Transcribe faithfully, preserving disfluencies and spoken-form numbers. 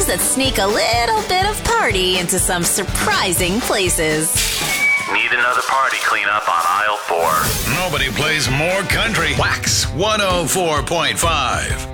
songs that sneak a little bit of party into some surprising places. Need another party cleanup on aisle four. Nobody plays more country. Wax one oh four point five.